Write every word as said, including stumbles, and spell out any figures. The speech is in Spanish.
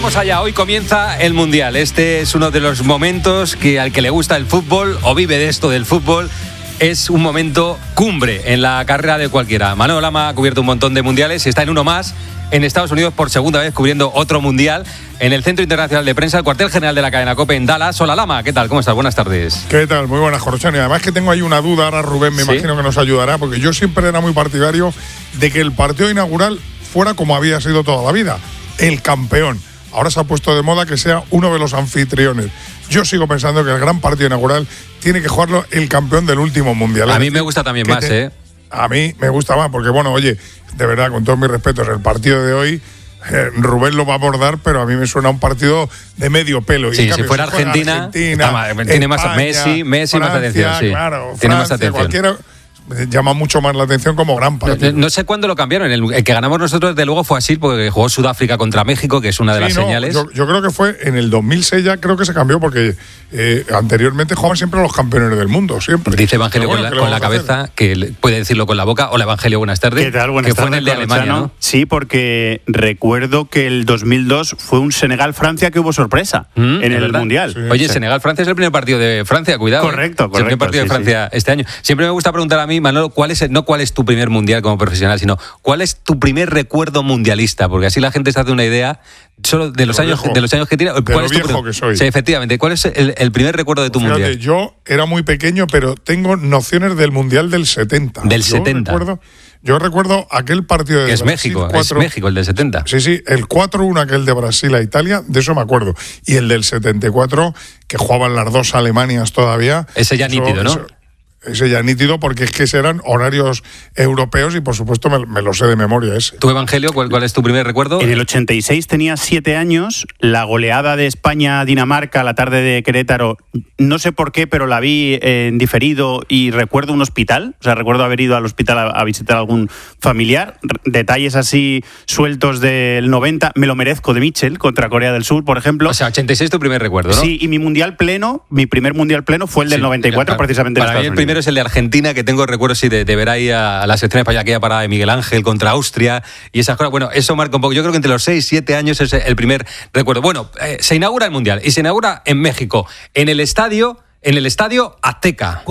Vamos allá, hoy comienza el Mundial. Este es uno de los momentos que al que le gusta el fútbol o vive de esto del fútbol, es un momento cumbre en la carrera de cualquiera. Manolo Lama ha cubierto un montón de mundiales y está en uno más en Estados Unidos por segunda vez cubriendo otro mundial en el Centro Internacional de Prensa, el cuartel general de la cadena COPE en Dallas. Hola Lama, ¿qué tal? ¿Cómo estás? Buenas tardes. ¿Qué tal? Muy buenas, Jorge. Además que tengo ahí una duda, ahora Rubén me ¿Sí? imagino que nos ayudará, porque yo siempre era muy partidario de que el partido inaugural fuera como había sido toda la vida, el campeón. Ahora se ha puesto de moda que sea uno de los anfitriones. Yo sigo pensando que el gran partido inaugural tiene que jugarlo el campeón del último mundial. A mí me gusta también más, te, ¿eh? A mí me gusta más, porque bueno, oye, de verdad, con todos mis respetos, el partido de hoy, eh, Rubén lo va a abordar, pero a mí me suena un partido de medio pelo. Sí, y si fuera si Argentina, Argentina España, tiene más Messi, Messi Francia, más atención, sí. Claro, tiene Francia, más atención. Cualquiera llama mucho más la atención como gran partido. No, no sé cuándo lo cambiaron. El, el que ganamos nosotros, desde luego, fue así, porque jugó Sudáfrica contra México, que es una de sí, las no, señales. Yo, yo creo que fue en el dos mil seis ya, creo que se cambió, porque eh, anteriormente jugaban siempre los campeones del mundo, siempre. Dice Evangelio bueno, con la, con la cabeza, que puede decirlo con la boca. Hola Evangelio, buenas tardes. ¿Qué tal? Buenas que tardes. Fue en el de Alemania, ¿no? Sí, porque recuerdo que el dos mil dos fue un Senegal-Francia que hubo sorpresa mm, en el verdad? Mundial. Sí. Oye, sí. Senegal-Francia es el primer partido de Francia, cuidado. Correcto, ¿eh? correcto. Es el primer partido sí, de Francia sí. este año. Siempre me gusta preguntar a mí, Manolo, ¿cuál es el, no cuál es tu primer mundial como profesional, sino cuál es tu primer recuerdo mundialista? Porque así la gente se hace una idea solo de los, años, de los años que tiene. De ¿Cuál lo es tu viejo pr- que soy. Sí, efectivamente. ¿Cuál es el, el primer recuerdo de tu Fíjate, mundial? Yo era muy pequeño, pero tengo nociones del mundial del setenta. Del yo setenta. Recuerdo, yo recuerdo aquel partido de que es Brasil, México, cuatro, es México, el del setenta. Sí, sí, el cuatro uno aquel de Brasil a Italia, de eso me acuerdo. Y el del setenta y cuatro, que jugaban las dos Alemanias todavía. Ese ya eso, nítido, ¿no? Eso, Ese ya nítido, porque es que eran horarios europeos y por supuesto me, me lo sé de memoria ese. ¿Tu Evangelio, cuál, cuál es tu primer recuerdo? En el ochenta y seis tenía siete años, la goleada de España-Dinamarca, la tarde de Querétaro, no sé por qué, pero la vi en diferido y recuerdo un hospital, o sea, recuerdo haber ido al hospital a, a visitar a algún familiar, detalles así sueltos del noventa, me lo merezco de Mitchell contra Corea del Sur, por ejemplo. O sea, ochenta y seis tu primer recuerdo, ¿no? Sí, y mi mundial pleno, mi primer mundial pleno fue el del sí, noventa y cuatro, para, precisamente para en mí el primero es el de Argentina, que tengo recuerdos sí, de, de ver ahí a, a la selección española, aquella parada de Miguel Ángel contra Austria y esas cosas. Bueno, eso marca un poco. Yo creo que entre los seis, siete años es el primer recuerdo. Bueno, eh, se inaugura el Mundial y se inaugura en México, en el estadio, en el estadio Azteca.